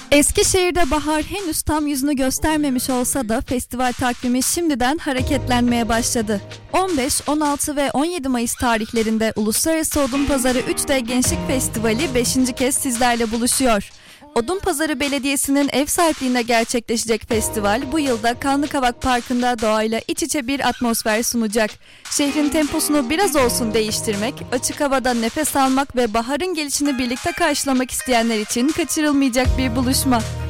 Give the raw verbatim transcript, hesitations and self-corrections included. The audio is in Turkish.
Eskişehir'de bahar henüz tam yüzünü göstermemiş olsa da festival takvimi şimdiden hareketlenmeye başladı. on beş, on altı ve on yedi Mayıs tarihlerinde Uluslararası Odunpazarı üç D Gençlik Festivali beşinci kez sizlerle buluşuyor. Odunpazarı Belediyesi'nin ev sahipliğinde gerçekleşecek festival bu yılda Kanlıkavak Parkı'nda doğayla iç içe bir atmosfer sunacak. Şehrin temposunu biraz olsun değiştirmek, açık havada nefes almak ve baharın gelişini birlikte karşılamak isteyenler için kaçırılmayacak bir buluşma.